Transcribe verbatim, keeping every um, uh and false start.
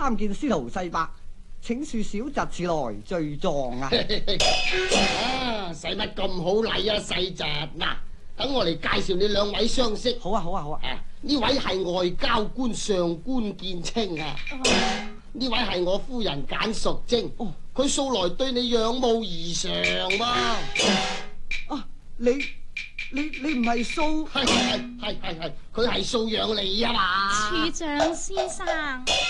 參見司徒世伯，請恕小侄遲來罪狀啊！ 啊，使乜咁好禮啊，細侄嗱，等我嚟介紹你兩位相識。 好啊，好啊，好啊！ 呢、啊、位係外交官上官見清啊，呢、哦、位係我夫人簡淑貞。哦，佢素來對你仰慕異常喎。 啊，你你你唔係素？ 係係係係係，佢係素養你啊嘛。 處長先生。